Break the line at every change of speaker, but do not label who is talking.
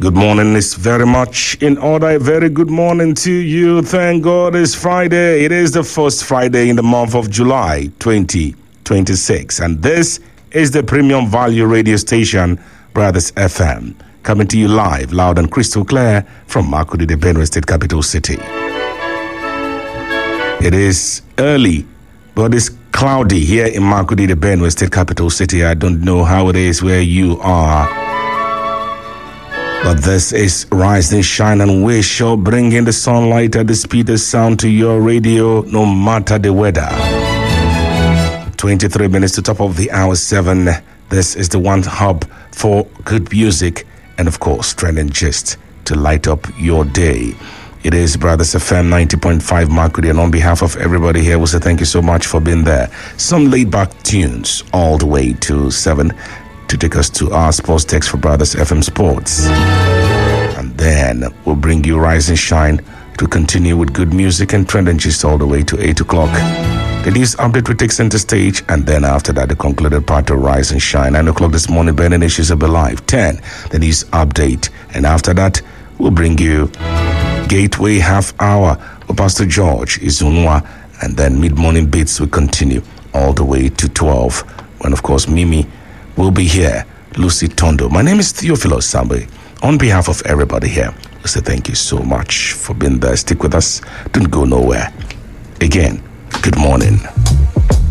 Good morning is very much in order. A very good morning to you. Thank God it's Friday. It is the first Friday in the month of July 2026. And this is the premium value radio station, Brothers FM, coming to you live, loud and crystal clear from Makurdi, the Benue State capital city. It is early, but it's cloudy here in Makurdi, the Benue State capital city. I don't know how it is where you are. But this is Rise and Shine, and we shall bring in the sunlight at the speed of sound to your radio, no matter the weather. 23 minutes to top of the hour 7. This is the one hub for good music and, of course, trend and gist to light up your day. It is Brothers FM 90.5 Makurdi, and on behalf of everybody here, we say thank you so much for being there. Some laid-back tunes all the way to 7. To take us to our sports text for Brothers FM Sports. And then we'll bring you Rise and Shine to continue with good music and trend and gist all the way to 8 o'clock. The news update will take center stage, and then after that, the concluded part of Rise and Shine. 9 o'clock this morning, Burning Issues will be live. 10, the news update. And after that, we'll bring you Gateway Half Hour with Pastor George Izunwa. And then mid-morning beats will continue all the way to 12. When, of course, Mimi will be here, Lucy Tondo. My name is Theophilus Sambe. On behalf of everybody here, I say thank you so much for being there. Stick with us. Don't go nowhere. Again, good morning.